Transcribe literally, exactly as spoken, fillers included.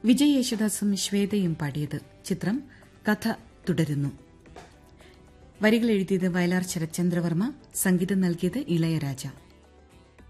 വിജയ് യേശുദാസും ശ്വേതയും പാടിയത്. ചിത്രം കഥ തുടരുന്നു. വരികൾ എഴുതിയത് വയലാർ ശരത്ചന്ദ്രവർമ്മ, സംഗീതം നൽകിയത് ഇളയരാജ.